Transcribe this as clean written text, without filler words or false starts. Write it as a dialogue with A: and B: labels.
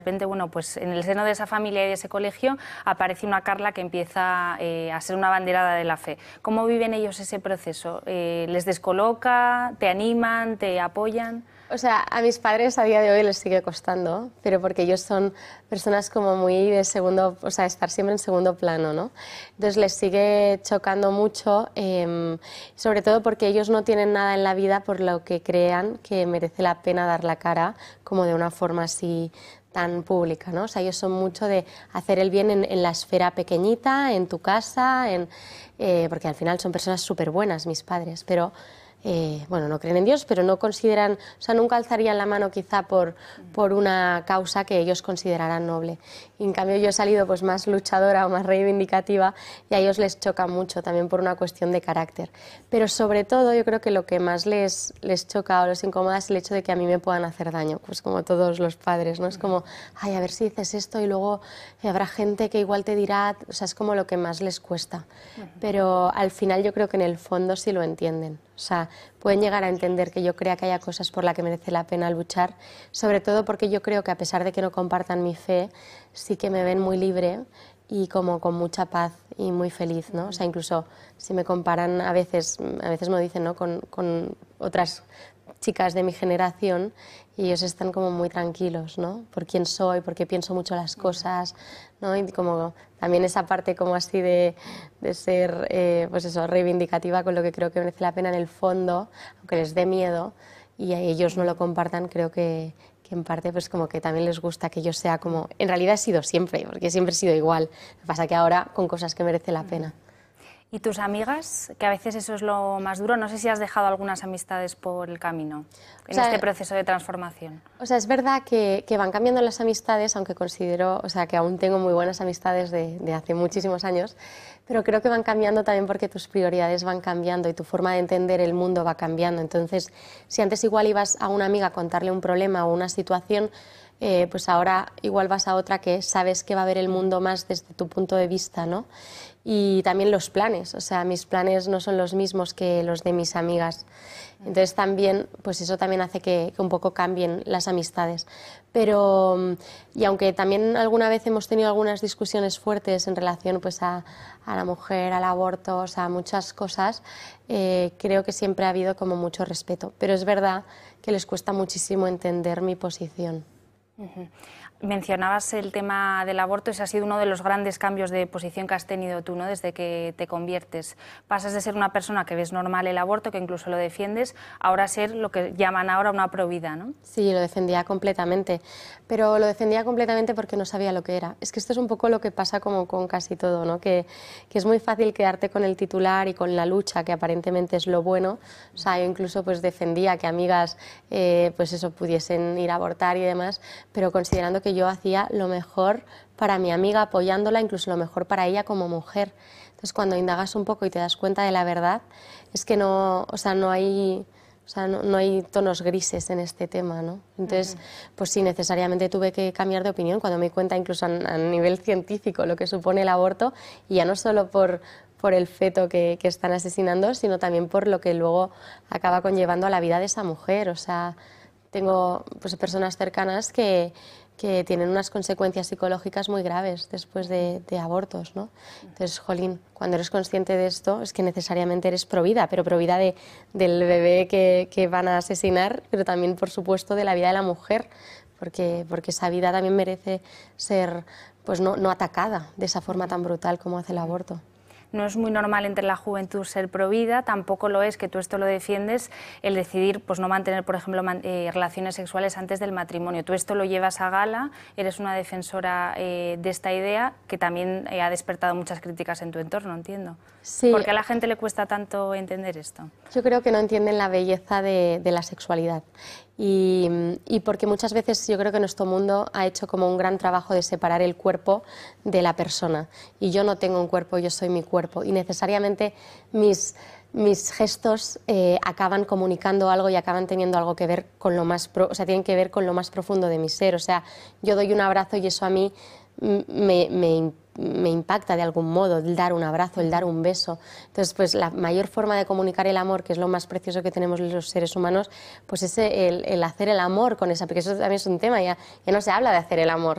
A: De repente, bueno, pues en el seno de esa familia y de ese colegio aparece una Carla que empieza a ser una abanderada de la fe. ¿Cómo viven ellos ese proceso? ¿Les descoloca? ¿Te animan? ¿Te apoyan?
B: O sea, a mis padres a día de hoy les sigue costando, pero porque ellos son personas como muy de segundo, o sea, estar siempre en segundo plano, ¿no? Entonces les sigue chocando mucho, sobre todo porque ellos no tienen nada en la vida por lo que crean que merece la pena dar la cara como de una forma así tan pública, ¿no? O sea, ellos son mucho de hacer el bien en la esfera pequeñita, en tu casa, porque al final son personas súper buenas mis padres, pero bueno, no creen en Dios, pero no consideran, o sea, nunca alzarían la mano quizá por una causa que ellos consideraran noble. Y en cambio yo he salido pues más luchadora o más reivindicativa y a ellos les choca mucho también por una cuestión de carácter. Pero sobre todo yo creo que lo que más les choca o les incomoda es el hecho de que a mí me puedan hacer daño, pues como todos los padres, ¿no? Es como, ay, a ver si dices esto y luego habrá gente que igual te dirá, o sea, es como lo que más les cuesta. Pero al final yo creo que en el fondo sí lo entienden. O sea, pueden llegar a entender que yo crea que haya cosas por las que merece la pena luchar, sobre todo porque yo creo que a pesar de que no compartan mi fe, sí que me ven muy libre y como con mucha paz y muy feliz, ¿no? O sea, incluso si me comparan a veces me lo dicen, ¿no? Con otras chicas de mi generación y ellos están como muy tranquilos, ¿no? Por quién soy, porque pienso mucho las cosas, ¿no? Y como también esa parte como así de ser, pues eso, reivindicativa con lo que creo que merece la pena en el fondo, aunque les dé miedo y a ellos no lo compartan, creo que en parte pues como que también les gusta que yo sea como, en realidad he sido siempre, porque siempre he sido igual, lo que pasa que ahora con cosas que merece la pena.
A: ¿Y tus amigas? Que a veces eso es lo más duro. No sé si has dejado algunas amistades por el camino en este proceso de transformación.
B: O sea, es verdad que van cambiando las amistades, aunque considero, o sea, que aún tengo muy buenas amistades de hace muchísimos años, pero creo que van cambiando también porque tus prioridades van cambiando y tu forma de entender el mundo va cambiando. Entonces, si antes igual ibas a una amiga a contarle un problema o una situación, pues ahora igual vas a otra que sabes que va a ver el mundo más desde tu punto de vista, ¿no? Y también los planes, o sea, mis planes no son los mismos que los de mis amigas. Entonces también, pues eso también hace que un poco cambien las amistades. Pero, y aunque también alguna vez hemos tenido algunas discusiones fuertes en relación pues a la mujer, al aborto, o sea, muchas cosas, creo que siempre ha habido como mucho respeto. Pero es verdad que les cuesta muchísimo entender mi posición.
A: Mencionabas el tema del aborto, ese ha sido uno de los grandes cambios de posición que has tenido tú, ¿no? Desde que te conviertes. Pasas de ser una persona que ves normal el aborto, que incluso lo defiendes, ahora a ser lo que llaman ahora una provida, ¿no?
B: Sí, lo defendía completamente, pero lo defendía completamente porque no sabía lo que era. Es que esto es un poco lo que pasa como con casi todo, ¿no? Que es muy fácil quedarte con el titular y con la lucha, que aparentemente es lo bueno. O sea, yo incluso pues defendía que amigas pues eso, pudiesen ir a abortar y demás, pero considerando que yo hacía lo mejor para mi amiga, apoyándola, incluso lo mejor para ella como mujer. Entonces, cuando indagas un poco y te das cuenta de la verdad, es que no, o sea, no hay tonos grises en este tema, ¿no? Entonces, pues sí, necesariamente tuve que cambiar de opinión cuando me di cuenta, incluso a nivel científico, lo que supone el aborto, y ya no solo por el feto que están asesinando, sino también por lo que luego acaba conllevando a la vida de esa mujer. O sea, tengo pues personas cercanas que tienen unas consecuencias psicológicas muy graves después de abortos, ¿no? Entonces, jolín, cuando eres consciente de esto es que necesariamente eres provida, pero provida del bebé que van a asesinar, pero también, por supuesto, de la vida de la mujer, porque esa vida también merece ser pues no atacada de esa forma tan brutal como hace el aborto.
A: No es muy normal entre la juventud ser provida, tampoco lo es, que tú esto lo defiendes, el decidir pues no mantener, por ejemplo, relaciones sexuales antes del matrimonio. Tú esto lo llevas a gala, eres una defensora de esta idea que también ha despertado muchas críticas en tu entorno, entiendo.
B: Sí.
A: ¿Por qué a la gente le cuesta tanto entender esto?
B: Yo creo que no entienden la belleza de la sexualidad y porque muchas veces yo creo que nuestro mundo ha hecho como un gran trabajo de separar el cuerpo de la persona, y yo no tengo un cuerpo, yo soy mi cuerpo, y necesariamente mis gestos acaban comunicando algo y acaban teniendo algo que ver con lo más, o sea, tienen que ver con lo más profundo de mi ser. O sea, yo doy un abrazo y eso a mí me impacta de algún modo, el dar un abrazo, el dar un beso. Entonces, pues la mayor forma de comunicar el amor, que es lo más precioso que tenemos los seres humanos, pues es el hacer el amor con esa, porque eso también es un tema, ya no se habla de hacer el amor,